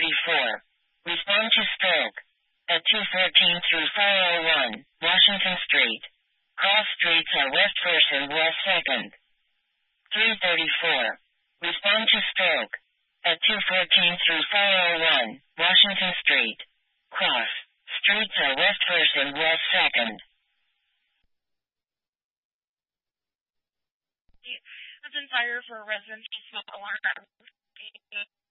334. Respond to stroke. At 214 through 401, Washington Street. Cross streets are West 1st and West 2nd. 334. Respond to stroke. At 214 through 401, Washington Street. Cross streets are West 1st and West 2nd. That's in fire for a residential smoke alarm.